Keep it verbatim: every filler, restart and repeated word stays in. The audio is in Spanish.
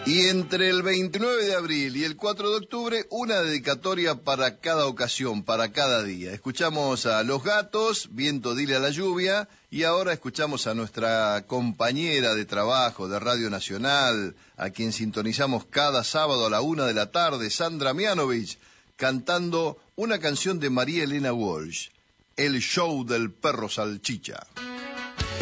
Y entre el veintinueve de abril y el cuatro de octubre, una dedicatoria para cada ocasión, para cada día. Escuchamos a Los Gatos, Viento dile a la lluvia, y ahora escuchamos a nuestra compañera de trabajo de Radio Nacional, a quien sintonizamos cada sábado a la una de la tarde, Sandra Mianovich, cantando una canción de María Elena Walsh, El show del perro salchicha.